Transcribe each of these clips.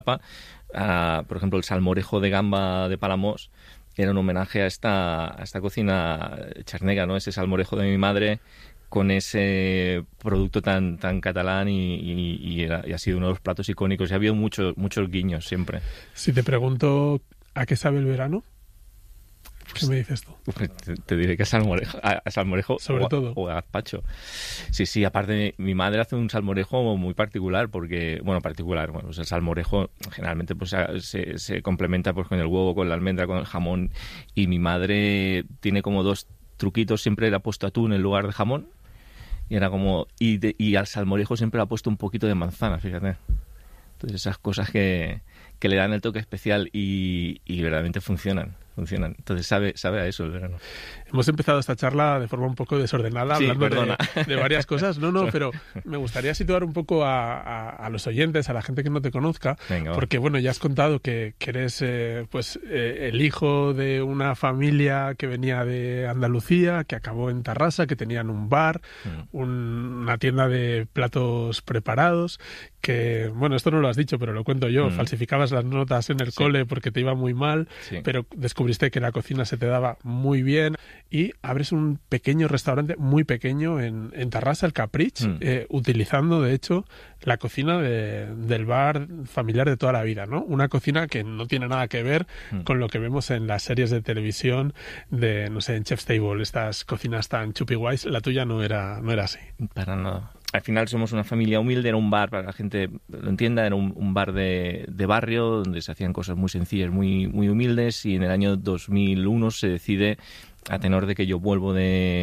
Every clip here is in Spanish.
Por ejemplo, el salmorejo de gamba de Palamós era un homenaje a esta cocina charnega, ¿no? Ese salmorejo de mi madre con ese producto tan catalán y ha sido uno de los platos icónicos. Y ha habido muchos guiños siempre. Si te pregunto a qué sabe el verano, ¿qué me dices tú? Te diré que a salmorejo sobre todo. O a gazpacho. Sí, aparte mi madre hace un salmorejo muy particular porque, pues el salmorejo generalmente pues se complementa pues con el huevo, con la almendra, con el jamón, y mi madre tiene como dos truquitos. Siempre le ha puesto atún en lugar de jamón y era como y al salmorejo siempre le ha puesto un poquito de manzana, fíjate. Entonces esas cosas que le dan el toque especial y verdaderamente funcionan. Entonces sabe a eso el verano. Hemos empezado esta charla de forma un poco desordenada, sí, hablando de varias cosas. No, pero me gustaría situar un poco a los oyentes, a la gente que no te conozca. Venga, porque bueno, ya has contado que eres el hijo de una familia que venía de Andalucía, que acabó en Tarrasa, que tenían un bar, una tienda de platos preparados, que, bueno, esto no lo has dicho, pero lo cuento yo, falsificabas las notas en el cole porque te iba muy mal, pero descubriste que la cocina se te daba muy bien y abres un pequeño restaurante, muy pequeño, en Tarrasa, el Caprich, utilizando, de hecho, la cocina del bar familiar de toda la vida, ¿no? Una cocina que no tiene nada que ver con lo que vemos en las series de televisión de, no sé, en Chef's Table, estas cocinas tan chupi guays. La tuya no era así. Para nada. Al final somos una familia humilde, era un bar, para que la gente lo entienda, era un bar de barrio donde se hacían cosas muy sencillas, muy, muy humildes, y en el año 2001 se decide, a tenor de que yo vuelvo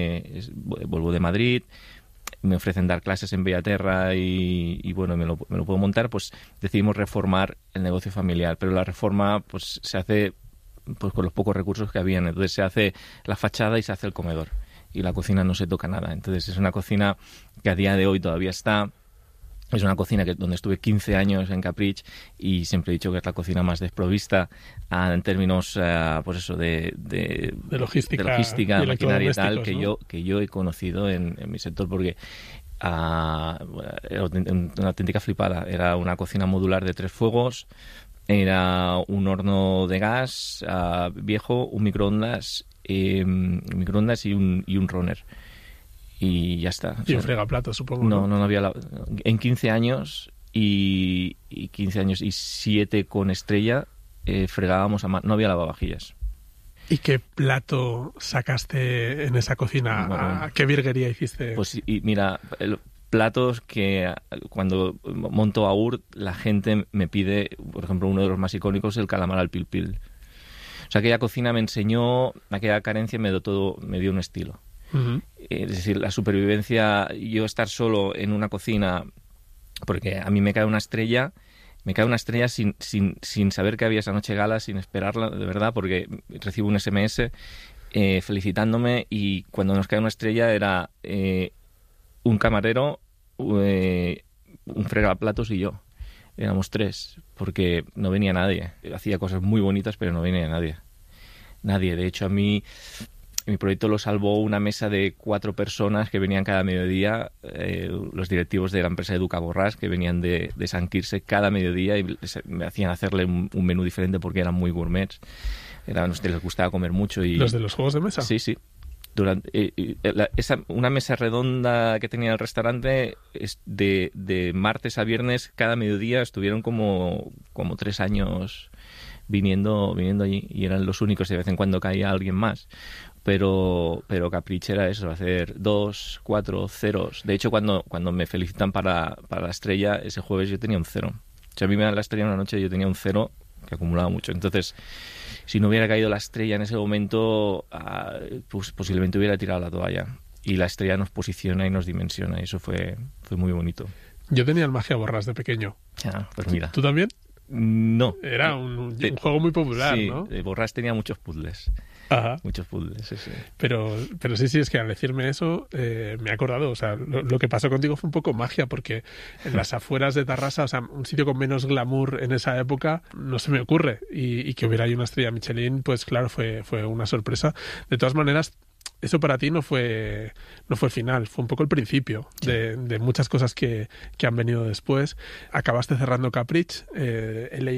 de Madrid, me ofrecen dar clases en Bellaterra y bueno, me lo puedo montar, pues decidimos reformar el negocio familiar, pero la reforma pues se hace pues con los pocos recursos que habían, entonces se hace la fachada y se hace el comedor. Y la cocina no se toca nada. Entonces es una cocina que a día de hoy todavía está. Es una cocina donde estuve 15 años en Caprich y siempre he dicho que es la cocina más desprovista en términos pues eso de logística, maquinaria y tal, ¿no? que yo he conocido en mi sector, porque era una auténtica flipada. Era una cocina modular de 3 fuegos, era un horno de gas viejo, un microondas y un runner. Y ya está. Y un fregaplatos, supongo. No había... En 15 años y 15 años y 7 con estrella fregábamos a mano. No había lavavajillas. ¿Y qué plato sacaste en esa cocina? Bueno, ¿Qué virguería hiciste? Pues mira, platos que cuando monto AUR la gente me pide, por ejemplo, uno de los más icónicos, el calamar al pil pil. O sea, aquella cocina me enseñó, aquella carencia me dio un estilo. Uh-huh. Es decir, la supervivencia, yo estar solo en una cocina, porque a mí me cae una estrella sin saber que había esa noche gala, sin esperarla, de verdad, porque recibo un SMS felicitándome, y cuando nos cae una estrella era un camarero, un fregaplatos y yo. Éramos 3, porque no venía nadie. Hacía cosas muy bonitas, pero no venía nadie. Nadie. De hecho, a mí, mi proyecto lo salvó una mesa de 4 personas que venían cada mediodía, los directivos de la empresa Educa Borràs, que venían de Sant Quirze cada mediodía y me hacían hacerle un menú diferente porque eran muy gourmets. Les gustaba comer mucho. Y ¿los de los juegos de mesa? Sí. Una mesa redonda que tenía el restaurante, de martes a viernes, cada mediodía estuvieron como 3 años viniendo allí, y eran los únicos. De vez en cuando caía alguien más, pero Caprich era eso, hacer 2, 4 ceros. De hecho, cuando me felicitan para la estrella, ese jueves yo tenía un 0. O sea, a mí me dan la estrella una noche y yo tenía un 0 que acumulaba mucho. Entonces, si no hubiera caído la estrella en ese momento, pues posiblemente hubiera tirado la toalla. Y la estrella nos posiciona y nos dimensiona, y eso fue muy bonito. Yo tenía el Magia Borràs de pequeño. Pues mira. ¿Tú también? No. Era un juego muy popular, sí, ¿no? Borràs tenía muchos puzzles. Ajá. Muchos puzzles, sí. Pero sí, es que al decirme eso me he acordado, o sea, lo que pasó contigo fue un poco magia, porque en las afueras de Tarrasa, o sea, un sitio con menos glamour en esa época, no se me ocurre, y que hubiera ahí una estrella Michelin, pues claro, fue una sorpresa. De todas maneras, eso para ti no fue el final, fue un poco el principio de muchas cosas que han venido después. Acabaste cerrando Caprich, he leído